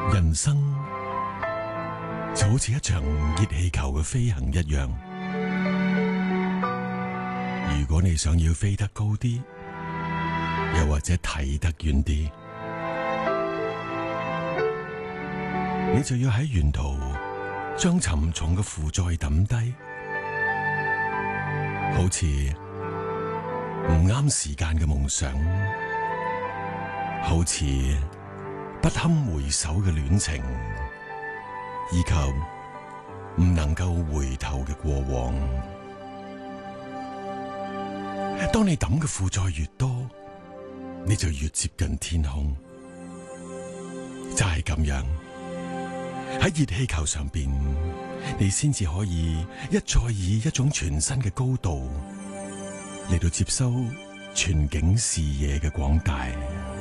人生就好似一場熱氣球嘅飛行一樣，如果你想要飛得高啲，又或者睇得遠啲，你就要喺沿途將沉重嘅負載抌低，好似唔啱時間嘅夢想，好似不堪回首嘅戀情，以及唔能夠回頭嘅過往。當你抌嘅負載越多，你就越接近天空。就係咁樣，喺熱氣球上邊，你先至可以一再以一種全新嘅高度嚟到接收全景視野嘅廣大。